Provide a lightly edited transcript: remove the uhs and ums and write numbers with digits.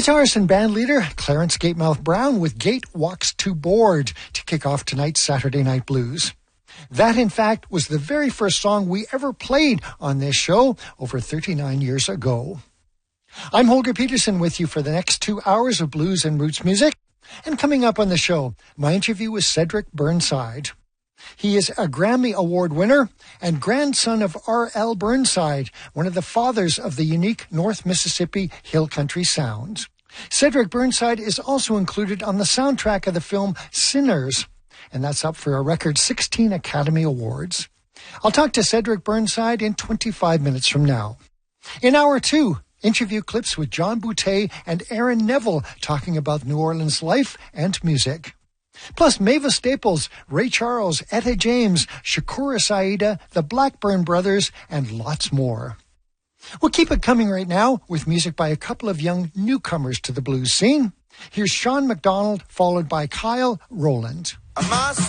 Guitarist and band leader Clarence Gatemouth Brown with Gate Walks to Board to kick off tonight's Saturday Night Blues. That, in fact, was the very first song we ever played on this show over 39 years ago. I'm Holger Peterson with you for the next 2 hours of blues and roots music. And coming up on the show, my interview with Cedric Burnside. He is a Grammy Award winner and grandson of R.L. Burnside, one of the fathers of the unique North Mississippi Hill Country sound. Cedric Burnside is also included on the soundtrack of the film Sinners, and that's up for a record 16 Academy Awards. I'll talk to Cedric Burnside in 25 minutes from now. In hour 2, interview clips with John Boutte and Aaron Neville talking about New Orleans life and music. Plus, Mavis Staples, Ray Charles, Etta James, Shakura Saida, the Blackburn Brothers, and lots more. We'll keep it coming right now with music by a couple of young newcomers to the blues scene. Here's Sean McDonald, followed by Kyle Rowland.